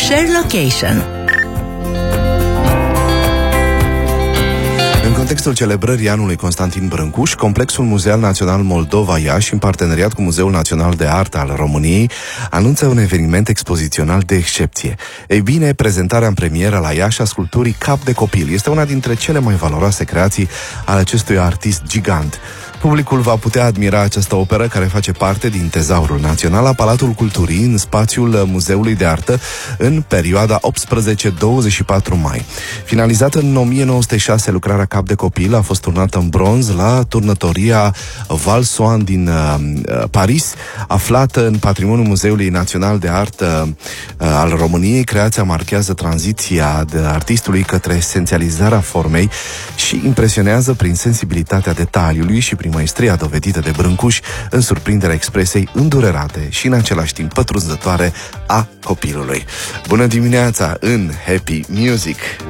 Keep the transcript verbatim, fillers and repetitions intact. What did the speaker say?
Share Location. În contextul celebrării anului Constantin Brâncuș, Complexul Muzeal Național Moldova Iași, în parteneriat cu Muzeul Național de Artă al României, anunță un eveniment expozițional de excepție. Ei bine, prezentarea în premieră la Iași a sculpturii Cap de Copil este una dintre cele mai valoroase creații ale acestui artist gigant. Publicul va putea admira această operă care face parte din Tezaurul Național la Palatul Culturii, în spațiul Muzeului de Artă, în perioada optsprezece douăzeci și patru mai. Finalizată în o mie nouă sute șase, lucrarea Cap de Copil a fost turnată în bronz la turnătoria Valsoan din uh, Paris, aflată în patrimoniul Muzeului Național de Artă uh, al României. Creația marchează tranziția de artistului către esențializarea formei și impresionează prin sensibilitatea detaliului și prin maestria dovedită de Brâncuș în surprinderea expresiei îndurerate și în același timp pătrunzătoare a copilului. Bună dimineața în Happy Music!